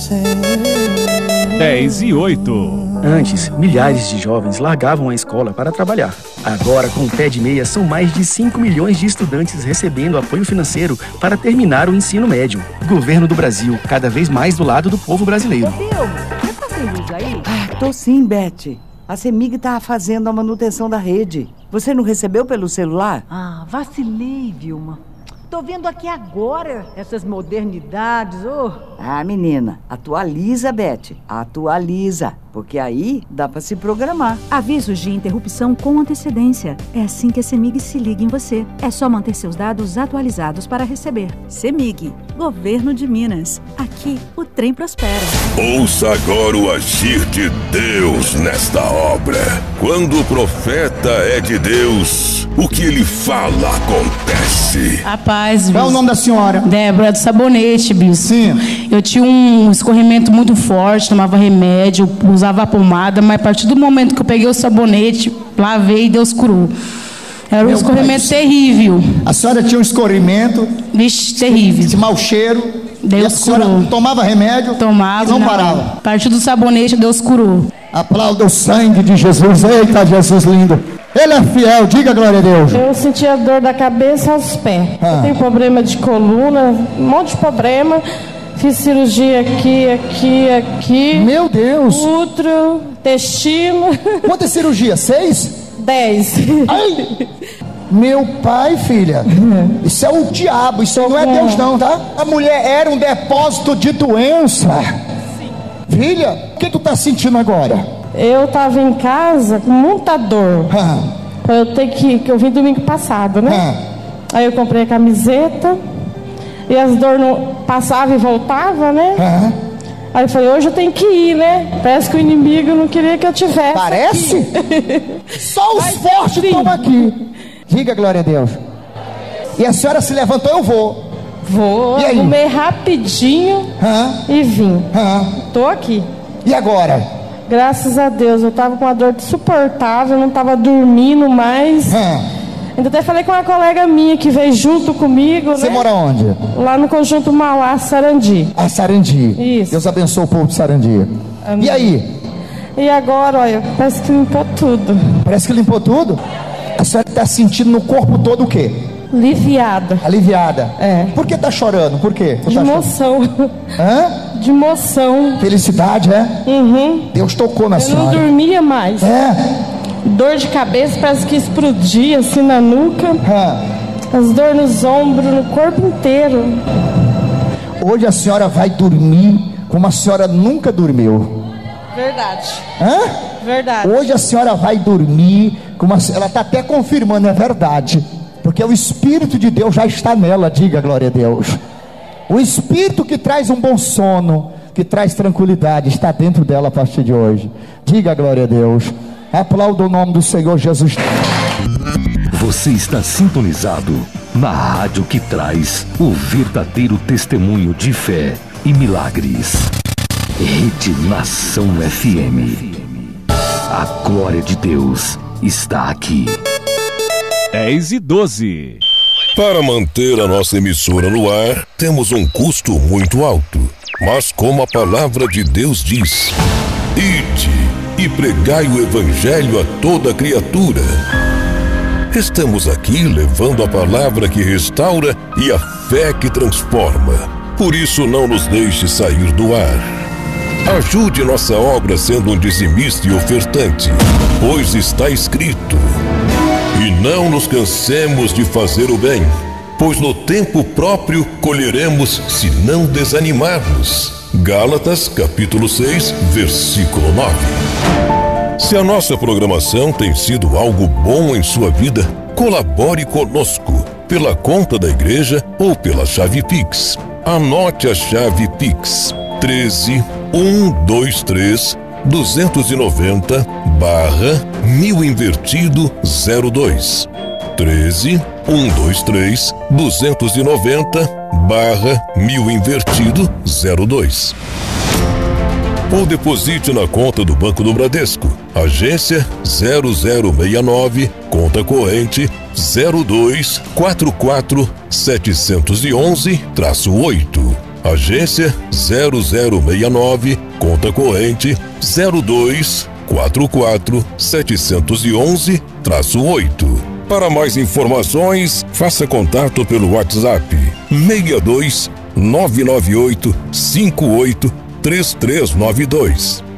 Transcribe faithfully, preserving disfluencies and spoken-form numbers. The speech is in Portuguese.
dez e oito. Antes, milhares de jovens largavam a escola para trabalhar. Agora, com o Pé de Meia, são mais de cinco milhões de estudantes recebendo apoio financeiro para terminar o ensino médio. Governo do Brasil, cada vez mais do lado do povo brasileiro. Ô, Vilma, você tá sem luz aí? Ah, tô sim, Beth. A CEMIG tá fazendo a manutenção da rede. Você não recebeu pelo celular? Ah, vacilei, Vilma. Tô vendo aqui agora essas modernidades, ô. Oh. Ah, menina, atualiza, Beth. Atualiza, porque aí dá pra se programar. Avisos de interrupção com antecedência. É assim que a CEMIG se liga em você. É só manter seus dados atualizados para receber. CEMIG, Governo de Minas. Aqui, o trem prospera. Ouça agora o agir de Deus nesta obra. Quando o profeta é de Deus, o que ele fala acontece. A paz, Qual é o nome da senhora? Débora do Sabonete, bispo. Sim. Eu tinha um escorrimento muito forte, tomava remédio, usava pomada, mas a partir do momento que eu peguei o sabonete, lavei e Deus curou. Era um Meu escorrimento pai. terrível. A senhora tinha um escorrimento? Vixe, terrível. Esse mau cheiro. Deus e a senhora curou. tomava remédio? Tomava. E não, não parava? A partir do sabonete, Deus curou. Aplauda o sangue de Jesus. Eita, Jesus lindo. Ele é fiel, diga glória a Deus. Eu sentia dor da cabeça aos pés. Ah. Eu tenho problema de coluna, um monte de problema. Fiz cirurgia aqui, aqui, aqui. Meu Deus. Útero, intestino. Quantas cirurgias? Seis? Dez. Ai. Meu pai, filha. Isso é o diabo, isso não é Deus não, tá? A mulher era um depósito de doença. Sim. Filha, o que tu tá sentindo agora? Eu tava em casa com muita dor. Ah. Eu tenho que, que eu vim domingo passado, né? Ah. Aí eu comprei a camiseta. E as dores não passavam e voltavam, né? Ah. Aí eu falei, hoje eu tenho que ir, né? Parece que o inimigo não queria que eu tivesse. Parece? Só os fortes estão aqui. Diga glória a Deus. E a senhora se levantou, eu vou. Vou, e aí? Arrumei rapidinho ah. e vim. Ah. Tô aqui. E agora? Graças a Deus, eu tava com uma dor insuportável, não tava dormindo mais. Ah. Ainda até falei com uma colega minha que veio junto comigo. Você né? mora onde? Lá no Conjunto Mauá, Sarandi. Ah, Sarandi. Isso. Deus abençoe o povo de Sarandi. Amém. E aí? E agora, olha, parece que limpou tudo. Parece que limpou tudo? A senhora está sentindo no corpo todo o quê? Aliviada. Aliviada? É. Por que tá chorando? Por quê? De tá emoção. Hã? De emoção. Felicidade, é? Uhum. Deus tocou na Eu senhora. Eu não dormia mais. É? Dor de cabeça, parece que explodia assim na nuca. Ah. As dores nos ombros, no corpo inteiro. Hoje a senhora vai dormir como a senhora nunca dormiu. Verdade. Hã? Verdade. Hoje a senhora vai dormir como a... ela está até confirmando, é verdade. Porque o Espírito de Deus já está nela, diga glória a Deus. O Espírito que traz um bom sono, que traz tranquilidade, está dentro dela a partir de hoje. Diga glória a Deus. Aplauda o nome do Senhor Jesus. Você está sintonizado na rádio que traz o verdadeiro testemunho de fé e milagres. Rede Nação F M. A glória de Deus está aqui. dez e doze. Para manter a nossa emissora no ar, temos um custo muito alto. Mas como a palavra de Deus diz: ide e pregai o evangelho a toda criatura. Estamos aqui levando a palavra que restaura e a fé que transforma. Por isso não nos deixe sair do ar. Ajude nossa obra sendo um dizimista e ofertante, pois está escrito: e não nos cansemos de fazer o bem, pois no tempo próprio colheremos se não desanimarmos. Gálatas capítulo seis, versículo nove. Se a nossa programação tem sido algo bom em sua vida, colabore conosco pela conta da igreja ou pela chave Pix. Anote a chave Pix: treze, cento e vinte e três, duzentos e noventa, barra mil invertido zero dois. treze, cento e vinte e três, duzentos e noventa, barra mil invertido zero dois. Ou deposite na conta do Banco do Bradesco, agência zero zero seis nove, conta corrente zero dois quatro quatro sete um um, oito. Agência zero zero seis nove, conta corrente zero dois quatro quatro sete um um oito. Para mais informações, faça contato pelo WhatsApp seis dois nove nove oito cinco oito três três nove dois.